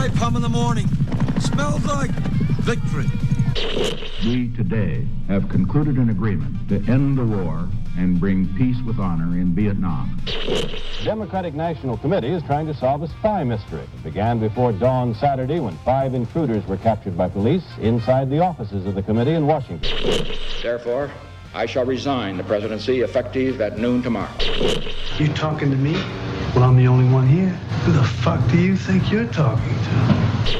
napalm in the morning. Smells like victory. We today have concluded an agreement to end the war and bring peace with honor in Vietnam. The Democratic National Committee is trying to solve a spy mystery. It began before dawn Saturday when 5 intruders were captured by police inside the offices of the committee in Washington. Therefore, I shall resign the presidency effective at noon tomorrow. You talking to me? Well, I'm the only one here. Who the fuck do you think you're talking to?